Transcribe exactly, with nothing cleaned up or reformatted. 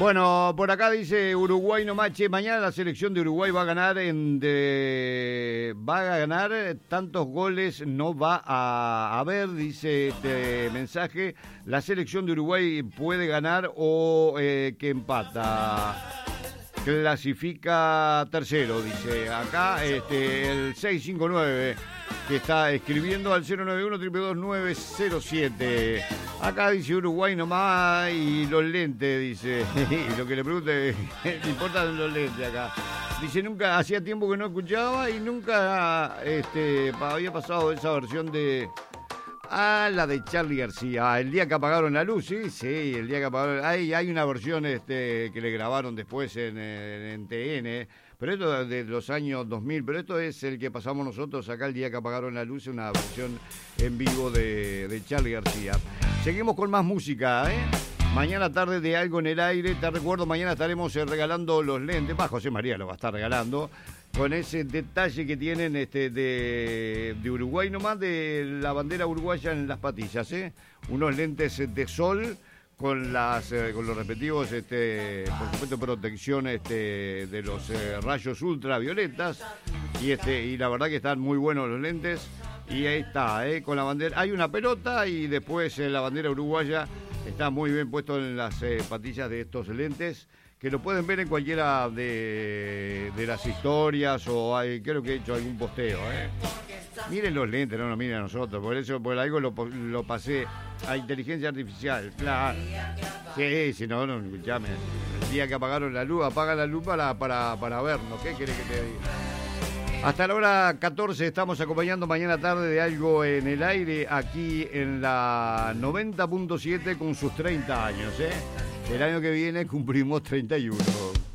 Bueno, por acá dice Uruguay nomás, che, mañana la selección de Uruguay va a ganar en de, va a ganar tantos goles, no va a haber, dice este mensaje, la selección de Uruguay puede ganar o eh, que empata. Clasifica tercero, dice acá, este, el seiscientos cincuenta y nueve que está escribiendo al cero nueve uno, dos dos dos, nueve cero siete. Acá dice Uruguay nomás y los lentes, dice. Y lo que le pregunte, le importan los lentes acá. Dice, nunca, hacía tiempo que no escuchaba y nunca este, había pasado esa versión de... Ah, la de Charly García. Ah, el día que apagaron la luz, sí, sí, el día que apagaron... Hay, hay una versión este, que le grabaron después en, en, en T N, pero esto de los años dos mil, pero esto es el que pasamos nosotros acá el día que apagaron la luz, una versión en vivo de, de Charly García. Seguimos con más música, ¿eh? Mañana tarde de Algo en el Aire, te recuerdo, mañana estaremos regalando los lentes, va, José María lo va a estar regalando, con ese detalle que tienen este de, de Uruguay nomás, de la bandera uruguaya en las patillas, ¿eh? Unos lentes de sol con las eh, con los respectivos, este, por supuesto, protección este, de los eh, rayos ultravioletas, y este y la verdad que están muy buenos los lentes, y ahí está, ¿eh? Con la bandera, hay una pelota y después eh, la bandera uruguaya está muy bien puesto en las eh, patillas de estos lentes, que lo pueden ver en cualquiera de, de las historias, o hay, creo que he hecho algún posteo, ¿eh? Miren los lentes, no nos miren a nosotros, por eso por algo lo, lo pasé a inteligencia artificial, claro. Sí, si no, no, escuchame. El día que apagaron la luz, apaga la luz para, para, para vernos, ¿qué querés que te diga? Hasta la hora catorce estamos acompañando mañana tarde de Algo en el Aire, aquí en la noventa punto siete con sus treinta años, ¿eh? El año que viene cumplimos treinta y uno.